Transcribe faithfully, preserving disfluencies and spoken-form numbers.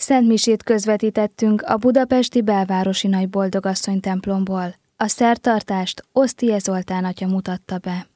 Szentmisét közvetítettünk a budapesti belvárosi Nagyboldogasszony templomból. A szertartást Osztie Zoltán atya mutatta be.